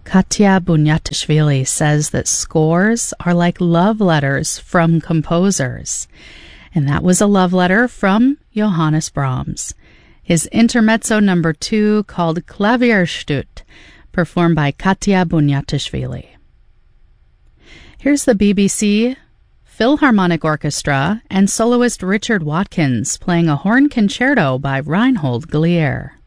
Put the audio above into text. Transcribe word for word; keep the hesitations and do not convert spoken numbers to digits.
Katya Bunyatishvili says that scores are like love letters from composers. And that was a love letter from Johannes Brahms. His intermezzo number two, called Klavierstüt, performed by Katya Bunyatishvili. Here's the B B C Philharmonic Orchestra and soloist Richard Watkins playing a horn concerto by Reinhold Glier.